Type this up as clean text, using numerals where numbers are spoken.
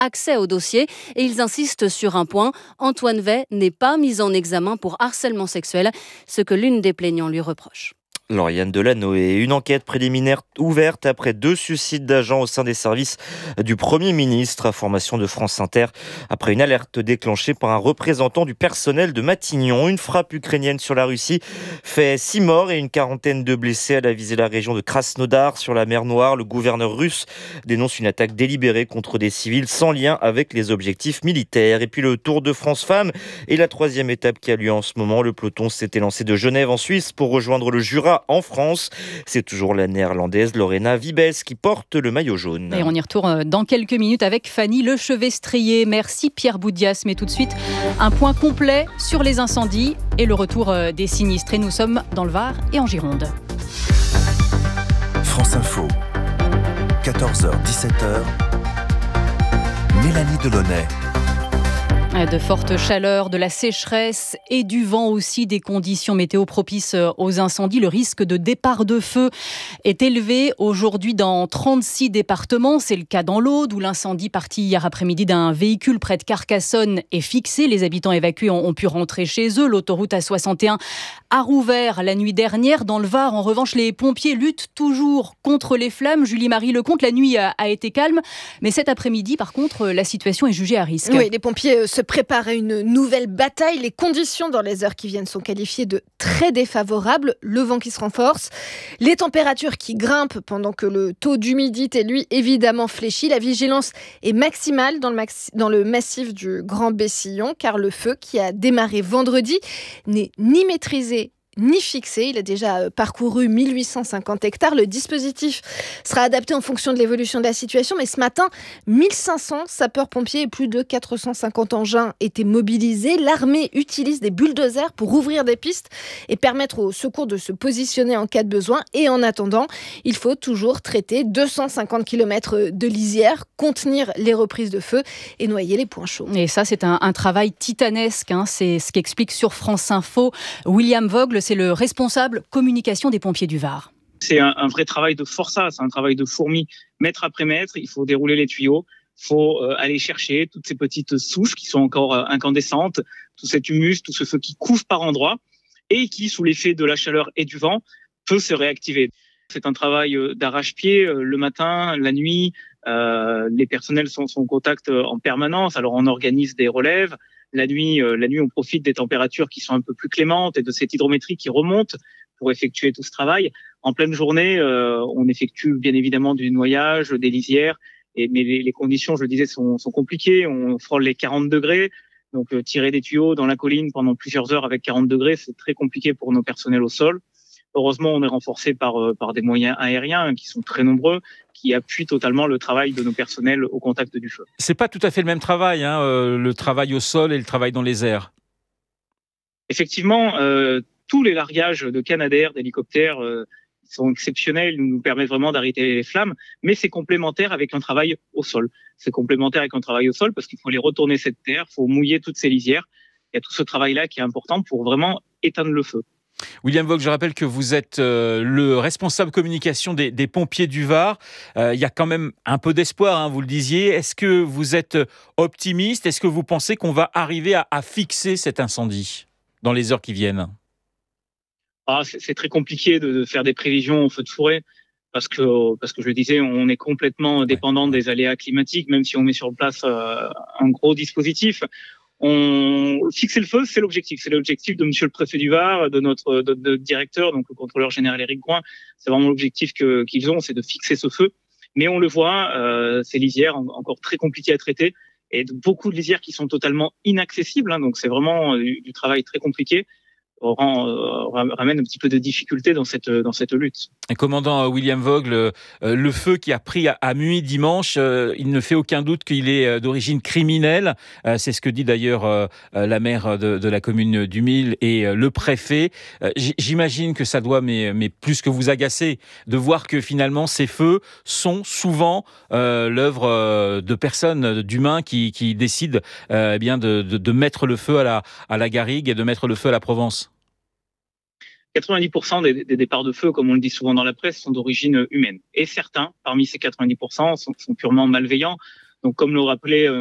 accès au dossier. Et ils insistent sur un point, Antoine Vey n'est pas mis en examen pour harcèlement sexuel, ce que l'une des plaignants lui reproche. Lauriane Delanoë, une enquête préliminaire ouverte après 2 suicides d'agents au sein des services du Premier ministre. Information de France Inter après une alerte déclenchée par un représentant du personnel de Matignon. Une frappe ukrainienne sur la Russie fait 6 morts et une quarantaine de blessés. Elle a visé la région de Krasnodar sur la mer Noire. Le gouverneur russe dénonce une attaque délibérée contre des civils sans lien avec les objectifs militaires. Et puis le Tour de France Femmes est la 3e étape qui a lieu en ce moment. Le peloton s'était lancé de Genève en Suisse pour rejoindre le Jura en France. C'est toujours la néerlandaise Lorena Wiebes qui porte le maillot jaune. Et on y retourne dans quelques minutes avec Fanny Lechevestrier. Merci Pierre Boudias. Mais tout de suite, un point complet sur les incendies et le retour des sinistrés. Nous sommes dans le Var et en Gironde. France Info, 14h-17h, Mélanie Delaunay. De fortes chaleurs, de la sécheresse et du vent aussi, des conditions météo propices aux incendies. Le risque de départ de feu est élevé aujourd'hui dans 36 départements. C'est le cas dans l'Aude où l'incendie parti hier après-midi d'un véhicule près de Carcassonne est fixé. Les habitants évacués ont pu rentrer chez eux. L'autoroute A61 a rouvert la nuit dernière. Dans le Var, en revanche, les pompiers luttent toujours contre les flammes. Julie-Marie Lecomte, la nuit a été calme. Mais cet après-midi, par contre, la situation est jugée à risque. Oui, les pompiers se préparent à une nouvelle bataille. Les conditions dans les heures qui viennent sont qualifiées de très défavorables. Le vent qui se renforce, les températures qui grimpent pendant que le taux d'humidité, lui, évidemment fléchit. La vigilance est maximale dans le massif du Grand Bessillon, car le feu qui a démarré vendredi n'est ni maîtrisé ni fixé. Il a déjà parcouru 1850 hectares. Le dispositif sera adapté en fonction de l'évolution de la situation. Mais ce matin, 1500 sapeurs-pompiers et plus de 450 engins étaient mobilisés. L'armée utilise des bulldozers pour ouvrir des pistes et permettre aux secours de se positionner en cas de besoin. Et en attendant, il faut toujours traiter 250 km de lisière, contenir les reprises de feu et noyer les points chauds. Et ça, c'est un travail titanesque. C'est ce qu'explique sur France Info William Vogle. C'est le responsable communication des pompiers du Var. C'est un vrai travail de forçat, c'est un travail de fourmi, mètre après mètre. Il faut dérouler les tuyaux, il faut aller chercher toutes ces petites souches qui sont encore incandescentes, tout cet humus, tout ce feu qui couve par endroits et qui, sous l'effet de la chaleur et du vent, peut se réactiver. C'est un travail d'arrache-pied le matin, la nuit. Les personnels sont en contact en permanence, alors on organise des relèves. La nuit, on profite des températures qui sont un peu plus clémentes et de cette hydrométrie qui remonte pour effectuer tout ce travail. En pleine journée, on effectue bien évidemment du noyage, des lisières, mais les conditions, je le disais, sont compliquées. On frôle les 40 degrés, donc tirer des tuyaux dans la colline pendant plusieurs heures avec 40 degrés, c'est très compliqué pour nos personnels au sol. Heureusement, on est renforcé par des moyens aériens qui sont très nombreux, qui appuient totalement le travail de nos personnels au contact du feu. C'est pas tout à fait le même travail, le travail au sol et le travail dans les airs. Effectivement, tous les largages de Canadair, d'hélicoptères sont exceptionnels, nous permettent vraiment d'arrêter les flammes, mais c'est complémentaire avec un travail au sol. C'est complémentaire avec un travail au sol parce qu'il faut aller retourner cette terre, il faut mouiller toutes ces lisières. Il y a tout ce travail-là qui est important pour vraiment éteindre le feu. William Vogt, je rappelle que vous êtes le responsable communication des pompiers du Var. Il y a quand même un peu d'espoir, vous le disiez. Est-ce que vous êtes optimiste ? Est-ce que vous pensez qu'on va arriver à fixer cet incendie dans les heures qui viennent ? C'est très compliqué de faire des prévisions au feu de forêt parce que je le disais, on est complètement dépendant des aléas climatiques, même si on met sur place un gros dispositif. Fixer le feu, c'est l'objectif. C'est l'objectif de monsieur le préfet du Var, de notre directeur, donc le contrôleur général Éric Gouin. C'est vraiment l'objectif qu'ils ont, c'est de fixer ce feu. Mais on le voit, ces lisières encore très compliquées à traiter et beaucoup de lisières qui sont totalement inaccessibles. Donc c'est vraiment du travail très compliqué. Ramène un petit peu de difficulté dans cette lutte. Commandant William Vogt, le feu qui a pris à Muy dimanche, il ne fait aucun doute qu'il est d'origine criminelle. C'est ce que dit d'ailleurs la maire de la commune d'Humil et le préfet. J'imagine que ça doit, mais plus que vous agacer, de voir que finalement ces feux sont souvent l'œuvre de personnes, d'humains qui décident de mettre le feu à la garrigue et de mettre le feu à la Provence. 90% des départs de feu, comme on le dit souvent dans la presse, sont d'origine humaine. Et certains, parmi ces 90%, sont purement malveillants. Donc, comme le rappelait